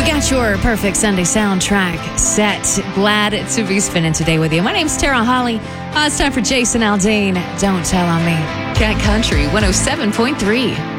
Got your perfect Sunday soundtrack set. Glad to be spending today with you. My name's Tara Holly. It's time for Jason Aldean. Don't Tell on Me. Cat Country 107.3.